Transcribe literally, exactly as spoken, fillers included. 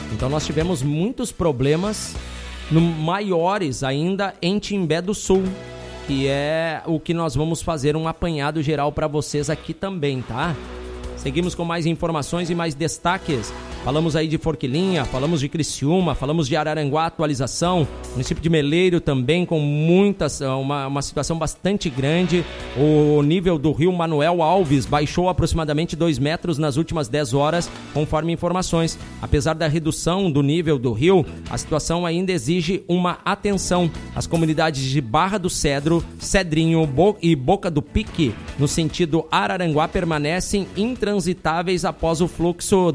Então nós tivemos muitos problemas no, maiores ainda em Timbé do Sul, que é o que nós vamos fazer um apanhado geral para vocês aqui também, tá? Seguimos com mais informações e mais destaques. Falamos aí de Forquilinha, falamos de Criciúma, falamos de Araranguá, atualização. Município de Meleiro também com muitas, uma, uma situação bastante grande. O nível do rio Manuel Alves baixou aproximadamente dois metros nas últimas dez horas, conforme informações. Apesar da redução do nível do rio, a situação ainda exige uma atenção. As comunidades de Barra do Cedro, Cedrinho Bo- e Boca do Pique, no sentido Araranguá, permanecem intransitáveis após o fluxo